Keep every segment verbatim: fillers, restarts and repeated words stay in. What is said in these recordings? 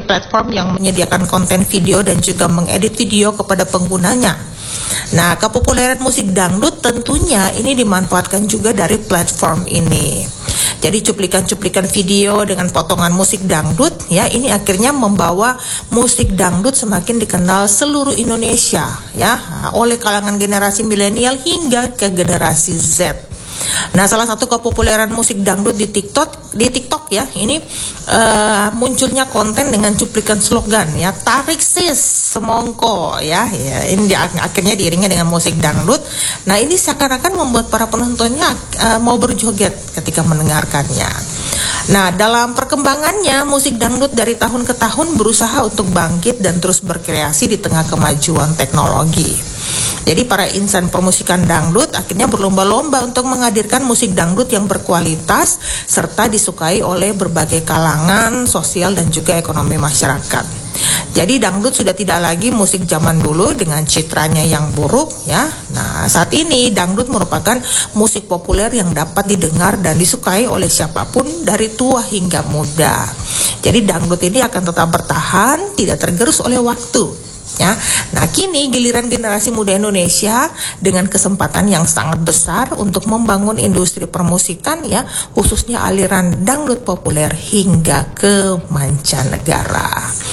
platform yang menyediakan konten video dan juga mengedit video kepada penggunanya. Nah, kepopuleran musik dangdut tentunya ini dimanfaatkan juga dari platform ini. Jadi cuplikan-cuplikan video dengan potongan musik dangdut ya, ini akhirnya membawa musik dangdut semakin dikenal seluruh Indonesia ya, oleh kalangan generasi milenial hingga ke generasi Z. Nah, salah satu kepopuleran musik dangdut di TikTok, di TikTok ya, ini uh, munculnya konten dengan cuplikan slogan ya, tarik sis semongko ya, ya ini di, akhirnya diiringi dengan musik dangdut. Nah, ini seakan-akan membuat para penontonnya uh, mau berjoget ketika mendengarkannya. Nah, dalam perkembangannya musik dangdut dari tahun ke tahun berusaha untuk bangkit dan terus berkreasi di tengah kemajuan teknologi. Jadi para insan permusikan dangdut akhirnya berlomba-lomba untuk menghadirkan musik dangdut yang berkualitas serta disukai oleh berbagai kalangan sosial dan juga ekonomi masyarakat. Jadi dangdut sudah tidak lagi musik zaman dulu dengan citranya yang buruk ya. Nah, saat ini dangdut merupakan musik populer yang dapat didengar dan disukai oleh siapapun dari tua hingga muda. Jadi dangdut ini akan tetap bertahan, tidak tergerus oleh waktu. Ya, nah kini giliran generasi muda Indonesia dengan kesempatan yang sangat besar untuk membangun industri permusikan ya, khususnya aliran dangdut populer hingga ke mancanegara.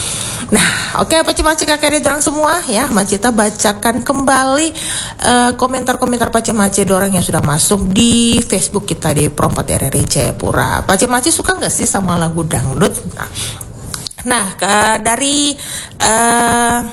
Nah, oke okay, Pace-Mace kakak dorang semua ya, Macita bacakan kembali uh, komentar-komentar Pace-Mace dorang yang sudah masuk di Facebook kita di Perompat R R I Jayapura. Pace-Mace suka nggak sih sama lagu dangdut? Nah, nah uh, dari uh,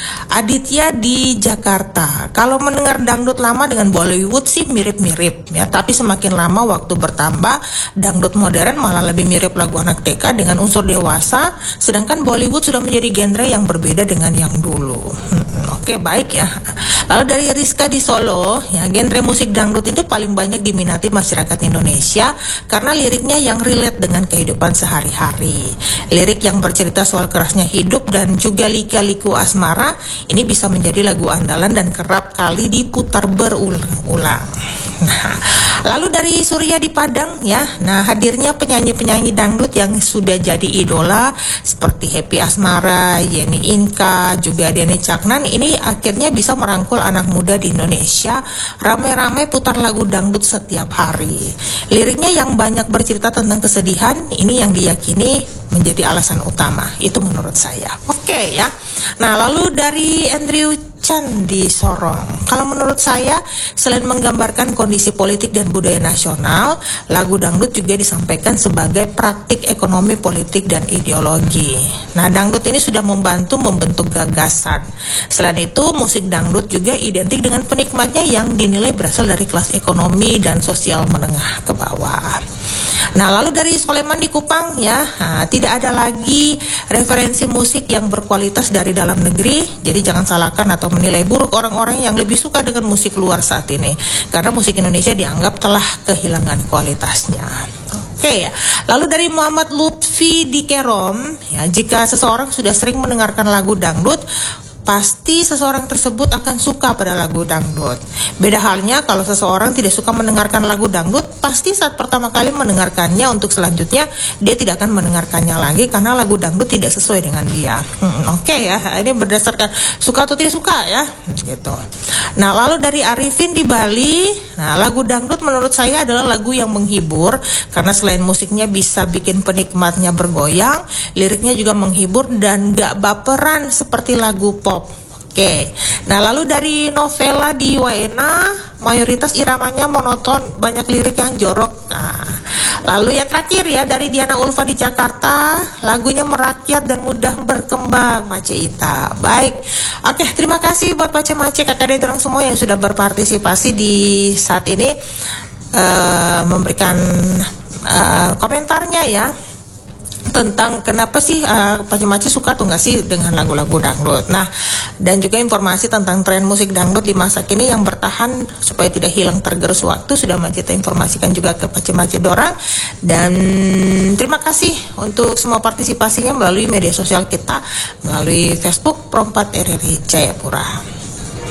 Aditya di Jakarta, kalau mendengar dangdut lama dengan Bollywood sih mirip-mirip ya, tapi semakin lama waktu bertambah dangdut modern malah lebih mirip lagu anak T K dengan unsur dewasa, sedangkan Bollywood sudah menjadi genre yang berbeda dengan yang dulu. hmm, Oke okay, baik ya. Lalu dari Rizka di Solo ya, genre musik dangdut itu paling banyak diminati masyarakat Indonesia karena liriknya yang relate dengan kehidupan sehari-hari. Lirik yang bercerita soal kerasnya hidup dan juga lika-liku asmara ini bisa menjadi lagu andalan dan kerap kali diputar berulang-ulang. Nah, lalu dari Surya di Padang ya, nah hadirnya penyanyi-penyanyi dangdut yang sudah jadi idola seperti Happy Asmara, Yeni Inka, juga Denny Caknan ini akhirnya bisa merangkul anak muda di Indonesia ramai-ramai putar lagu dangdut setiap hari. Liriknya yang banyak bercerita tentang kesedihan ini yang diyakini menjadi alasan utama, itu menurut saya. Oke okay, ya. Nah, lalu dari Andrew Chan di Sorong, kalau menurut saya selain menggambarkan kondisi politik dan budaya nasional, lagu dangdut juga disampaikan sebagai praktik ekonomi, politik, dan ideologi. Nah, dangdut ini sudah membantu membentuk gagasan. Selain itu, musik dangdut juga identik dengan penikmatnya yang dinilai berasal dari kelas ekonomi dan sosial menengah ke bawah. Nah, lalu dari Soleman di Kupang ya, nah, tidak ada lagi referensi musik yang berkualitas dari dalam negeri. Jadi jangan salahkan atau menilai buruk orang-orang yang lebih suka dengan musik luar saat ini, karena musik Indonesia dianggap telah kehilangan kualitasnya. Oke ya. Lalu dari Muhammad Lutfi di Kerom ya, jika seseorang sudah sering mendengarkan lagu dangdut, pasti seseorang tersebut akan suka pada lagu dangdut. Beda halnya kalau seseorang tidak suka mendengarkan lagu dangdut, pasti saat pertama kali mendengarkannya untuk selanjutnya dia tidak akan mendengarkannya lagi karena lagu dangdut tidak sesuai dengan dia. Hmm, Oke okay ya, ini berdasarkan suka atau tidak suka ya, gitu. Nah, lalu dari Arifin di Bali, nah lagu dangdut menurut saya adalah lagu yang menghibur karena selain musiknya bisa bikin penikmatnya bergoyang, liriknya juga menghibur dan gak baperan seperti lagu pop. Oke, nah lalu dari Novela di Waena, mayoritas iramanya monoton, banyak lirik yang jorok. Nah, lalu yang terakhir ya dari Diana Ulfa di Jakarta, lagunya merakyat dan mudah berkembang, Macita. Baik, oke, terima kasih buat Pace-Mace kakak dorang semua yang sudah berpartisipasi di saat ini, uh, memberikan uh, komentarnya ya tentang kenapa sih uh, Pace-Mace suka tuh nggak sih dengan lagu-lagu dangdut. Nah, dan juga informasi tentang tren musik dangdut di masa kini yang bertahan supaya tidak hilang tergerus waktu sudah Macita informasikan juga ke Pace-Mace dorang. Dan terima kasih untuk semua partisipasinya melalui media sosial kita, melalui Facebook Perompat R R I Jayapura.